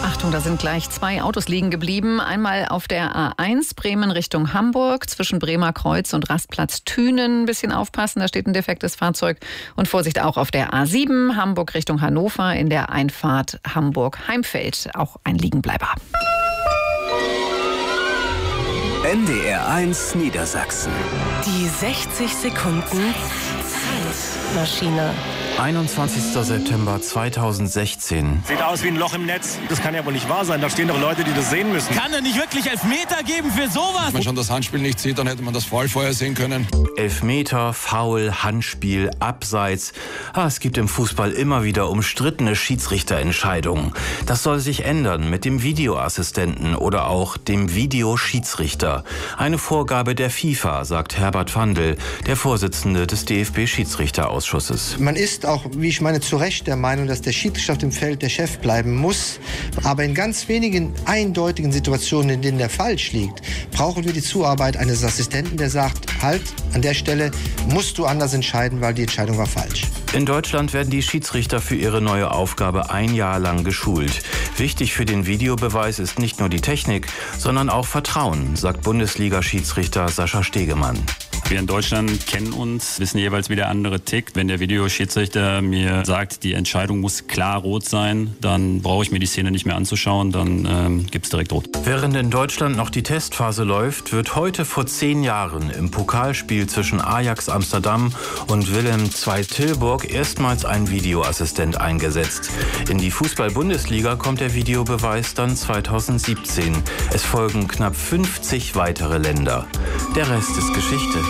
Achtung, da sind gleich 2 Autos liegen geblieben. Einmal auf der A1 Bremen Richtung Hamburg, zwischen Bremer Kreuz und Rastplatz Thünen. Ein bisschen aufpassen, da steht ein defektes Fahrzeug. Und Vorsicht auch auf der A7 Hamburg Richtung Hannover in der Einfahrt Hamburg-Heimfeld. Auch ein Liegenbleiber. NDR1 Niedersachsen. Die 60 Sekunden Zeitmaschine. 21. September 2016. Sieht aus wie ein Loch im Netz. Das kann ja wohl nicht wahr sein. Da stehen doch Leute, die das sehen müssen. Kann er nicht wirklich Elfmeter geben für sowas? Wenn man schon das Handspiel nicht sieht, dann hätte man das Foul vorher sehen können. Elfmeter, Foul, Handspiel, Abseits. Es gibt im Fußball immer wieder umstrittene Schiedsrichterentscheidungen. Das soll sich ändern mit dem Videoassistenten oder auch dem Videoschiedsrichter. Eine Vorgabe der FIFA, sagt Herbert Vandl, der Vorsitzende des DFB-Schiedsrichterausschusses. Man ist auch, wie ich meine, zu Recht der Meinung, dass der Schiedsrichter auf dem Feld der Chef bleiben muss. Aber in ganz wenigen eindeutigen Situationen, in denen der falsch liegt, brauchen wir die Zuarbeit eines Assistenten, der sagt, halt, an der Stelle musst du anders entscheiden, weil die Entscheidung war falsch. In Deutschland werden die Schiedsrichter für ihre neue Aufgabe 1 Jahr lang geschult. Wichtig für den Videobeweis ist nicht nur die Technik, sondern auch Vertrauen, sagt Bundesliga-Schiedsrichter Sascha Stegemann. Wir in Deutschland kennen uns, wissen jeweils, wie der andere tickt. Wenn der Videoschiedsrichter mir sagt, die Entscheidung muss klar rot sein, dann brauche ich mir die Szene nicht mehr anzuschauen, dann gibt's direkt rot. Während in Deutschland noch die Testphase läuft, wird heute vor 10 Jahren im Pokalspiel zwischen Ajax Amsterdam und Willem II Tilburg erstmals ein Videoassistent eingesetzt. In die Fußball-Bundesliga kommt der Videobeweis dann 2017. Es folgen knapp 50 weitere Länder. Der Rest ist Geschichte.